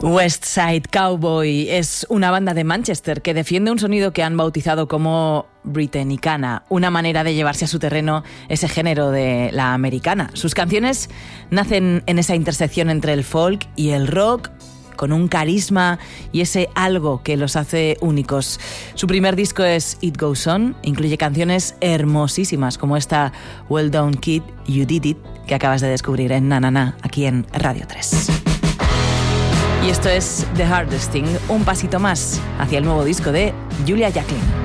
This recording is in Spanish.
West Side Cowboy es una banda de Manchester que defiende un sonido que han bautizado como británica, una manera de llevarse a su terreno ese género de la americana. Sus canciones nacen en esa intersección entre el folk y el rock, con un carisma y ese algo que los hace únicos. Su primer disco es It Goes On, incluye canciones hermosísimas como esta Well Done Kid, You Did It, que acabas de descubrir en Na Na Na, aquí en Radio 3. Y esto es The Hardest Thing, un pasito más hacia el nuevo disco de Julia Jacklin.